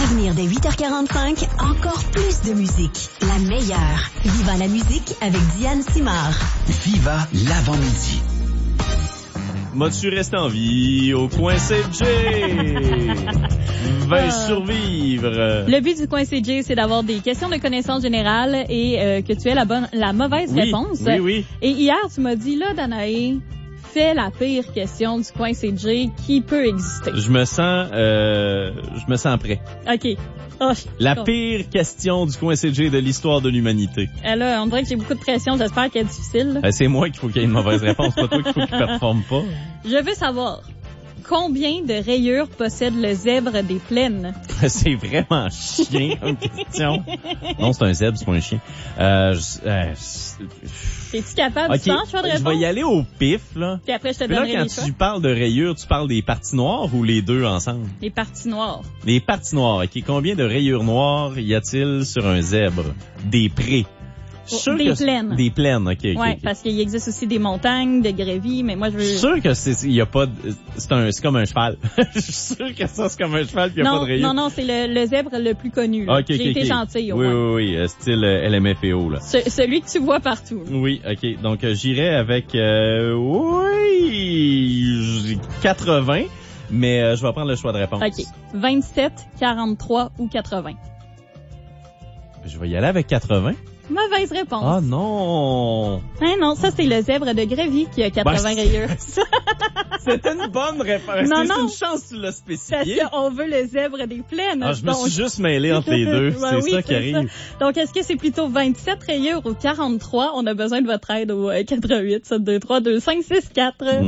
venir dès 8h45, encore plus de musique. La meilleure. Viva la musique avec Diane Simard. Viva l'avant-midi. M'as-tu resté en vie au coin CJ? Va survivre. Le but du coin CJ, c'est d'avoir des questions de connaissances générales et que tu aies la mauvaise réponse. Oui. Et hier, tu m'as dit, là, Danae, fais la pire question du coin CJ qui peut exister. Je me sens prêt. OK. Oh, la pire question du coin CJ de l'histoire de l'humanité. Là, on dirait que j'ai beaucoup de pression. J'espère qu'elle est difficile. C'est moi qu'il faut qu'il y ait une mauvaise réponse, pas toi qu'il faut qu'il performe pas. Je veux savoir, combien de rayures possède le zèbre des plaines? C'est vraiment chien comme question. Non, c'est un zèbre, c'est pas un chien. Es-tu capable de choix de réponse? Je vais y aller au pif, là. Puis après, je te donnerai les choix. Quand tu parles de rayures, tu parles des parties noires ou les deux ensemble? Les parties noires. Les parties noires, OK. Combien de rayures noires y a-t-il sur un zèbre? Des prés. Des plaines. Des plaines, OK. Ouais, parce qu'il existe aussi des montagnes, des grévies, mais moi, je veux... Je suis sûr que il y a pas de... c'est comme un cheval. Je suis sûr que ça, c'est comme un cheval puis il y a pas de rayures. Non, c'est le zèbre le plus connu, là. J'ai été gentille, au moins. Oui, style LMFAO, là. Celui que tu vois partout. Oui, OK. Donc, j'irai avec, 80, mais je vais prendre le choix de réponse. OK. 27, 43 ou 80? Je vais y aller avec 80. Mauvaise réponse. Ah non! Non, ça c'est le zèbre de Grévy qui a 80 rayures. C'était une bonne réponse. Non. C'est une chance que tu l'as spécifié. Parce qu'on veut le zèbre des plaines. Je me suis juste mêlé entre les deux. C'est ça qui arrive. Ça. Donc, est-ce que c'est plutôt 27 rayures ou 43? On a besoin de votre aide au 88 723 2564.